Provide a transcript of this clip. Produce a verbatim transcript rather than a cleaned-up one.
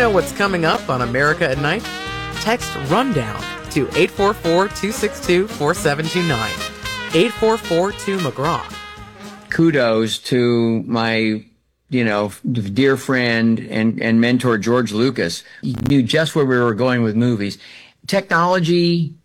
know what's coming up on America at Night? Text RUNDOWN to eight four four, two six two, four seven two nine. eight four four two McGraw. Kudos to my, you know, dear friend and, and mentor, George Lucas. He knew just where we were going with movies. Technology